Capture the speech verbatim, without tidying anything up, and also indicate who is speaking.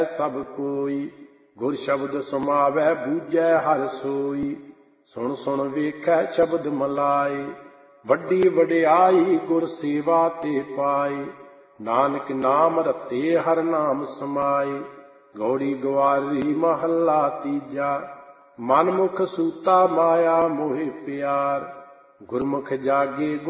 Speaker 1: सब कोई, गुर शब्द समावै बूझै हर सोई। सुन सुन वेखै शब्द मलाए, वड्डी वडियाई गुर सेवा ते पाए। नानक नाम रते हर नाम समाए, गौड़ी गवारी महला तीजा। मन मुख सूता माया मोह प्यार, गुरमुख जागे